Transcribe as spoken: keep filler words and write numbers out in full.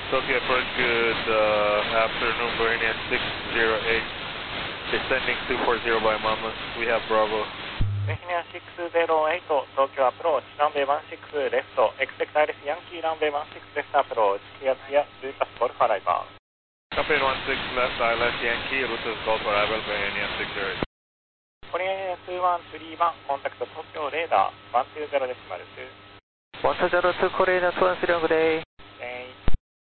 Tokyo approach, good uh, afternoon, Bohemia six zero eight, descending two four zero by Monmouth, we have Bravo. Bohemia six zero eight, Tokyo approach, runway one six left, expect Iris Yankee, runway one six left approach, clear clear, Lucas Golf arrival. Copy one six left, I left Yankee, Lucas Golf arrival, Bohemia six zero eight. Korea two one three one, contact Tokyo radar, one two zero decimal two. one two zero two, Korea two one three one, good day.